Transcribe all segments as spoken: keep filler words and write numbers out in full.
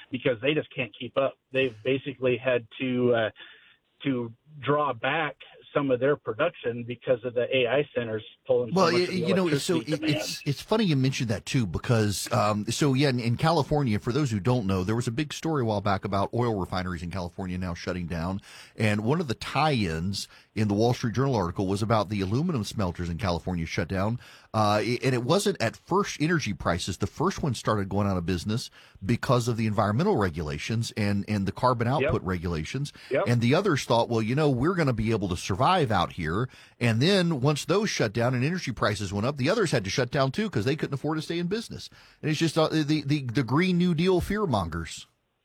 because they just can't keep up. They've basically had to uh, to draw back some of their production because of the A I centers pulling well, so much of the you know, so electricity it, demand. it's it's funny you mentioned that too, because um, so yeah, in, in California, for those who don't know, there was a big story a while back about oil refineries in California now shutting down, and one of the tie-ins in the Wall Street Journal article was about the aluminum smelters in California shut down, uh, and it wasn't at first energy prices. The first one started going out of business because of the environmental regulations and and the carbon output Yep. regulations, Yep. and the others thought, well, you know, we're going to be able to survive out here. And then once those shut down and energy prices went up, the others had to shut down too because they couldn't afford to stay in business. And it's just uh, the, the the Green New Deal fear mongers.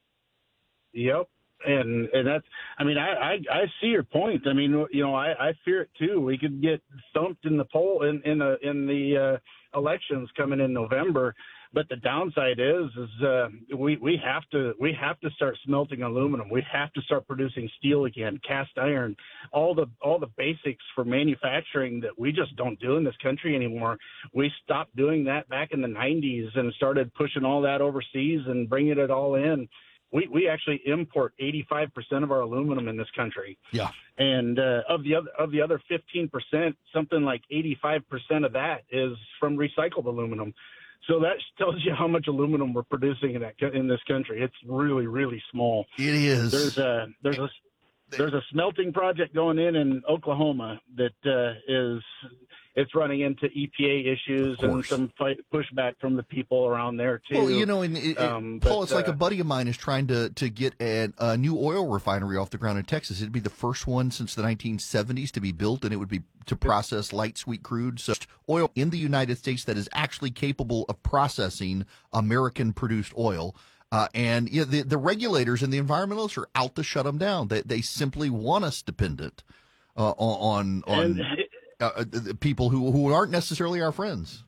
Yep. And and that's, I mean, I, I, I see your point. I mean, you know, I, I fear it too. We could get thumped in the poll in in the in the uh, elections coming in November. But the downside is, is uh, we we have to we have to start smelting aluminum. We have to start producing steel again, cast iron, all the all the basics for manufacturing that we just don't do in this country anymore. We stopped doing that back in the nineties and started pushing all that overseas and bringing it all in. We we actually import eighty-five percent of our aluminum in this country. Yeah. And uh, of the other of the other fifteen percent, something like eighty-five percent of that is from recycled aluminum. So that tells you how much aluminum we're producing in that in this country. It's really, really small. It is. There's a there's a there's a smelting project going in in Oklahoma that uh, is it's running into E P A issues and some fight, pushback from the people around there too. Well, you know, and it, um, Paul, but, it's like uh, a buddy of mine is trying to to get a, a new oil refinery off the ground in Texas. It'd be the first one since the nineteen seventies to be built, and it would be to process light sweet crude, so oil in the United States that is actually capable of processing American produced oil. Uh, and you know, the the regulators and the environmentalists are out to shut them down. They they simply want us dependent uh, on on. and, Uh, people who who aren't necessarily our friends.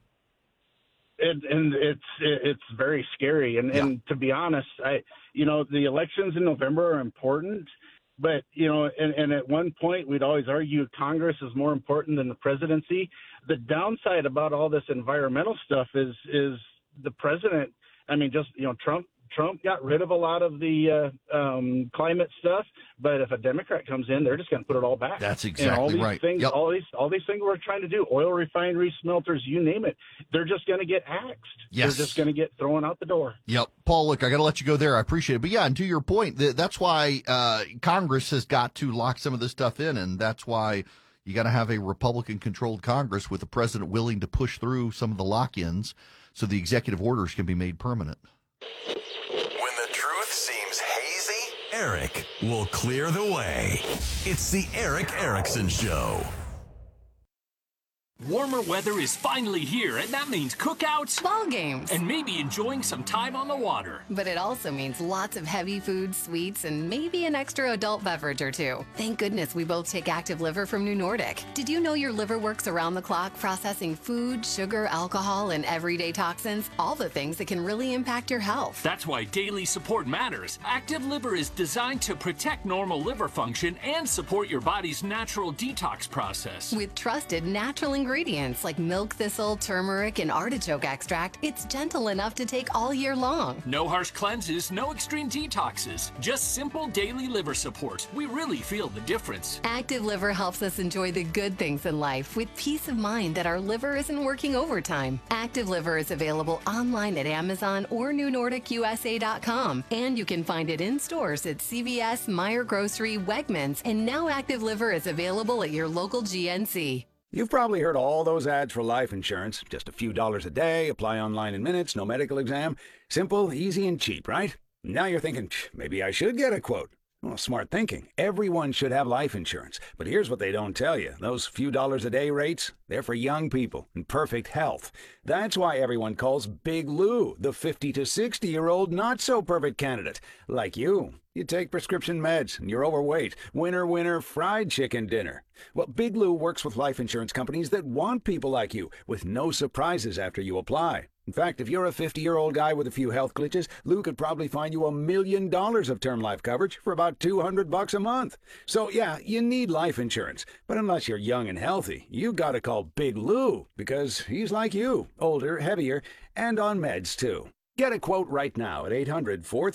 And, and it's it's very scary. And, yeah. and to be honest, I you know the elections in November are important, but you know, and, and at one point we'd always argue Congress is more important than the presidency. The downside about all this environmental stuff is is the president. I mean, just you know, Trump. Trump got rid of a lot of the uh, um, climate stuff, but if a Democrat comes in, they're just going to put it all back. That's exactly and all these right. Things, yep. All these, all these things we're trying to do, oil refineries, smelters, you name it, they're just going to get axed. Yes. They're just going to get thrown out the door. Yep. Paul, look, I got to let you go there. I appreciate it. But yeah, and to your point, that's why uh, Congress has got to lock some of this stuff in, and that's why you got to have a Republican-controlled Congress with the president willing to push through some of the lock-ins so the executive orders can be made permanent. Eric will clear the way. It's the Eric Erickson Show. Warmer weather is finally here, and that means cookouts, ball games, and maybe enjoying some time on the water. But it also means lots of heavy food, sweets, and maybe an extra adult beverage or two. Thank goodness we both take Active Liver from New Nordic. Did you know your liver works around the clock processing food, sugar, alcohol, and everyday toxins? All the things that can really impact your health. That's why daily support matters. Active Liver is designed to protect normal liver function and support your body's natural detox process. With trusted natural ingredients. Ingredients like milk thistle, turmeric, and artichoke extract, it's gentle enough to take all year long. No harsh cleanses, no extreme detoxes, just simple daily liver support. We really feel the difference. Active Liver helps us enjoy the good things in life with peace of mind that our liver isn't working overtime. Active Liver is available online at Amazon or new nordic u s a dot com, and you can find it in stores at C V S, Meijer Grocery, Wegmans, and now Active Liver is available at your local G N C. You've probably heard all those ads for life insurance. Just a few dollars a day, apply online in minutes, no medical exam. Simple, easy, and cheap, right? Now you're thinking, maybe I should get a quote. Well, smart thinking. Everyone should have life insurance. But here's what they don't tell you. Those few dollars a day rates, they're for young people in perfect health. That's why everyone calls Big Lou the fifty to sixty-year-old not-so-perfect candidate. Like you. You take prescription meds and you're overweight. Winner, winner, fried chicken dinner. Well, Big Lou works with life insurance companies that want people like you with no surprises after you apply. In fact, if you're a fifty-year-old guy with a few health glitches, Lou could probably find you a million dollars of term life coverage for about two hundred bucks a month. So yeah, you need life insurance. But unless you're young and healthy, you gotta call Big Lou because he's like you, older, heavier, and on meds too. Get a quote right now at eight hundred, four